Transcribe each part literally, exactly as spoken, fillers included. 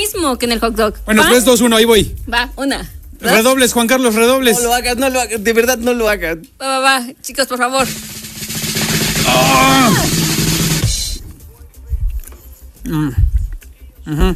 mismo que en el hot dog. Bueno, ¿Va? tres, dos, uno, ahí voy. Va, una. ¿dos? Redobles, Juan Carlos, redobles. No lo hagas, no lo hagas, de verdad no lo hagas. Va, va, va. Chicos, por favor. Ah. Mm. Ujú.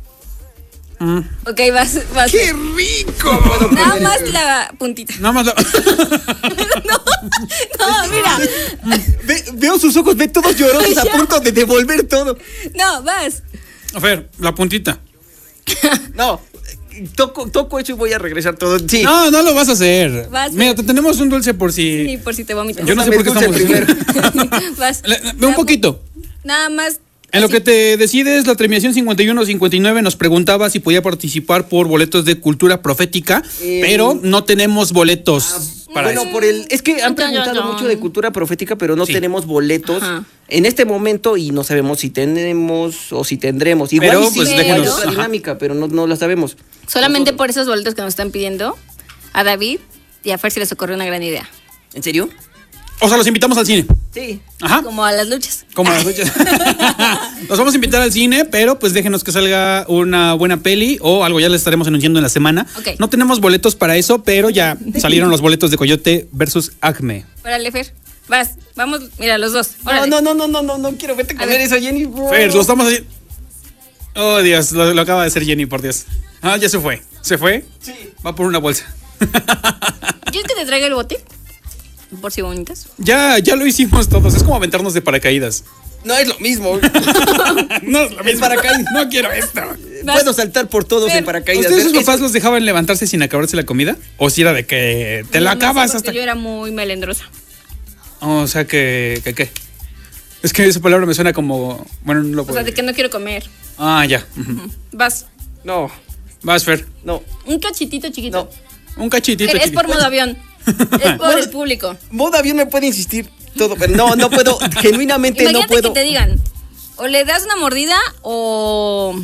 Mm. Ok, vas, vas. ¡Qué rico! Nada más la puntita. Nada más. Lo... No, no, mira. Ve- veo sus ojos, ve todos llorosos a Ya. punto de devolver todo. No, vas. A ver, la puntita. No, toco, toco eso y voy a regresar todo. Sí. No, no lo vas a hacer. Vas, Mira, vas. te tenemos un dulce por si. Sí, por si te vomitas. Yo no sé por qué Dulce estamos. Vas. Le- le- Un poquito. Nada más. En lo así. que te decides, la terminación cincuenta y uno cincuenta y nueve nos preguntaba si podía participar por boletos de cultura profética, Eh, pero no tenemos boletos para Bueno, eso. por el. Es que han Dun, dun, preguntado dun. mucho de cultura profética, pero no Sí. tenemos boletos Ajá. en este momento y no sabemos si tenemos o si tendremos. Igual Pero, y sí, pues, igual déjenos, es otra ajá. dinámica, pero no, no la sabemos. Solamente por esos boletos que nos están pidiendo, a David y a Fer se les ocurrió una gran idea. ¿En serio? O sea, los invitamos al cine. Sí. Ajá. Como a las luchas. Como las noches. Los vamos a invitar al cine, pero pues déjenos que salga una buena peli o algo, ya les estaremos anunciando en la semana. Ok. No tenemos boletos para eso, pero ya salieron los boletos de Coyote versus Acme. Órale, Fer. Vas, vamos, mira, los dos. No, Órale. no, no, no, no, no, no quiero verte A comer ver. eso, Jenny. Fer, lo estamos haciendo. Oh, Dios, lo, lo acaba de hacer Jenny, por Dios. Ah, ya se fue. ¿Se fue? Sí. Va por una bolsa. ¿Quieres que te traiga el bote? Por si bonitas. Ya, ya lo hicimos todos. Es como aventarnos de paracaídas. No es lo mismo. No es lo mismo. paracaídas. No quiero esto. Vas. Puedo saltar por todos Fer, en paracaídas. ¿Ustedes sus Es- papás los dejaban levantarse sin acabarse la comida? ¿O si era de que te la No sé, acabas porque hasta Yo era muy melendrosa. O sea que, que, ¿qué? Es que esa palabra me suena como... Bueno, no lo O puedo sea, de decir. que no quiero comer. Ah, ya. Ujú. Vas. No, Vas, Fer. no, Un cachitito chiquito. no. Un cachitito. Fer, es chiquito. por modo avión. Es por el público. Modo avión me puede insistir todo, pero no, no puedo. Genuinamente no Imagínate puedo. que te digan, o le das una mordida o...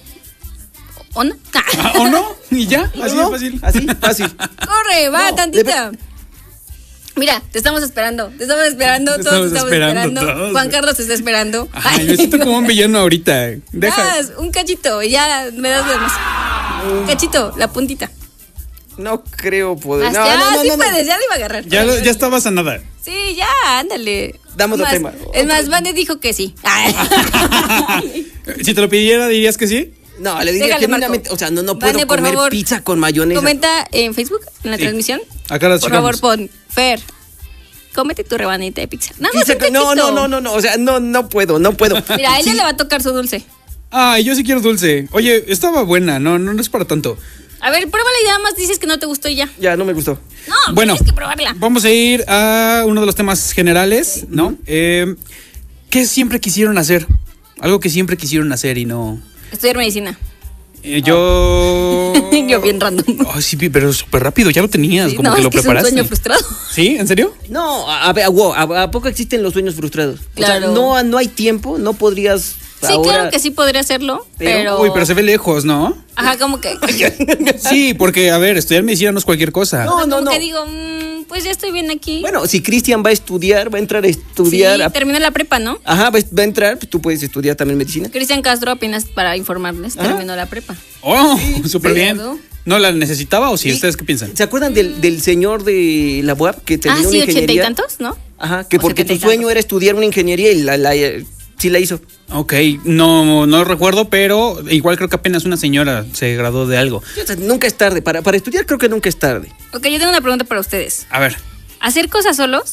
¿O no? Ah, ¿O no? Y ya, así ¿No? de fácil. Así, fácil. Corre, va, No, tantita. Mira, te estamos esperando, te estamos esperando, Te todos te estamos estamos esperando, esperando. todos. Juan Carlos te está esperando. Ay, me siento como un villano ahorita. Deja. Das, un cachito, y ya me das lo demás. Un cachito, la puntita. No creo poder. Hasta, No, ya, no, no, sí no, no. puedes, ya lo iba a agarrar. Ya, lo- ya estabas a nada. Sí, ya, ándale. Dame otro Es tema. más, Es más, Vane dijo que sí. Si te lo pidiera, dirías que sí. No, le diría Déjale, genuinamente. Marco. O sea, no, no puedo Vane, por comer favor, pizza con mayonesa. Comenta en Facebook, en la Sí. transmisión. Acá las Por checamos. favor, pon, Fer, cómete tu rebanita de pizza. Nada más Pizza un con- no, cachito. no, no, no, no. O sea, no, no puedo, no puedo. Mira, a ella Sí. le va a tocar su dulce. Ay, yo sí quiero dulce. Oye, estaba buena, no, no, no es para tanto. A ver, pruébala y nada más dices que no te gustó y ya. Ya, no me gustó. No, Bueno, tienes que probarla. vamos a ir a uno de los temas generales, ¿no? Eh, ¿Qué siempre quisieron hacer? Algo que siempre quisieron hacer y no... Estudiar medicina. Eh, yo... Yo bien random. Ay, sí, pero súper rápido, ya lo tenías, Sí, como no, que es lo que es un preparaste. sueño frustrado. ¿Sí? ¿En serio? No, a, a ver, wow, ¿a, a poco existen los sueños frustrados? O Claro. sea, no, no hay tiempo, no podrías. Sí, ahora... claro que sí podría hacerlo, Pero- pero... Uy, pero se ve lejos, ¿no? Ajá, como que... Sí, porque, a ver, estudiar medicina no es cualquier cosa. No, no, como no. que digo, mm, pues ya estoy bien aquí. Bueno, si Cristian va a estudiar, va a entrar a estudiar. sí, a- termina la prepa, ¿no? Ajá, va, va a entrar, pues tú puedes estudiar también medicina. Cristian Castro, apenas para informarles, Ajá. terminó la prepa. Oh, súper bien. claro. ¿No la necesitaba o sí? Y- ¿Ustedes qué piensan? ¿Se acuerdan del, del señor de la U A P que Ah, terminó sí, una ochenta y ingeniería? tantos, ¿no? Ajá, que O porque setenta tu y sueño tantos. era estudiar una ingeniería y la, la, eh, sí la hizo. Ok, no, no recuerdo, pero igual creo que apenas una señora se graduó de algo. O sea, nunca es tarde. Para, para estudiar creo que nunca es tarde. Ok, yo tengo una pregunta para ustedes. A ver, ¿Hacer cosas solos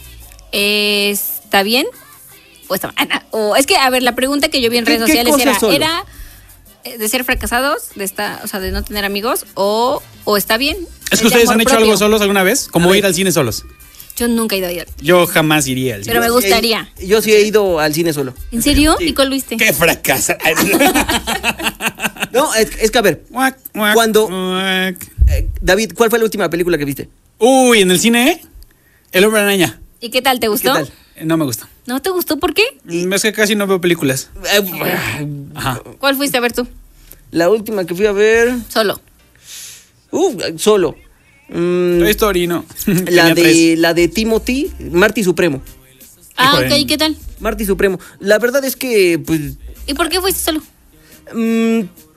eh, está bien o está mal? O es que, a ver, la pregunta que yo vi en ¿Qué- redes qué sociales cosas era, solos? era eh, de ser fracasados, de esta, o sea, de no tener amigos, o, o está bien. ¿es que de ustedes han amor hecho propio. algo solos alguna vez? Como ir al cine solos. Yo nunca he ido a ir. Yo jamás iría al cine. Pero me gustaría. Eh, yo sí he ido al cine solo. ¿En serio? Sí. ¿Y cuál viste? ¡Qué fracasa! No, es, es que a ver, Guac, guac, Cuando- guac. eh, David, ¿cuál fue la última película que viste? Uy, en el cine, El Hombre Araña. ¿Y qué tal? ¿Te gustó? tal? Eh, No me gusta. ¿No te gustó? ¿Por qué? Mm, Es que casi no veo películas. Eh, Ajá. ¿Cuál fuiste a ver tú? La última que fui a ver. Solo. Uf, solo. Mm, Toy Story, no. la Tenía tres. de la de Timothy, Marty Supremo. Ah, Híjole. ok, ¿y qué tal? Marty Supremo. La verdad es que, pues. ¿Y por qué fuiste solo? mm,